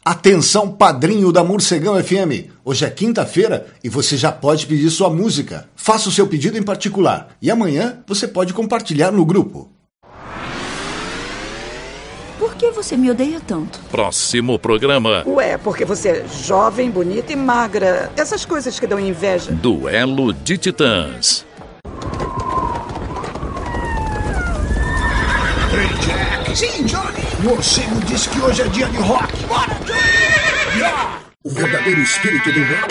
Atenção, padrinho da Morcegão FM. Hoje é quinta-feira e você já pode pedir sua música. Faça o seu pedido em particular e amanhã você pode compartilhar no grupo. Por que você me odeia tanto? Próximo programa. Ué, porque você é jovem, bonita e magra. Essas coisas que dão inveja. Duelo de Titãs. Ei, Jack. Sim, Johnny. Morcego disse que hoje é dia de rock. Bora, Johnny! O verdadeiro espírito do rock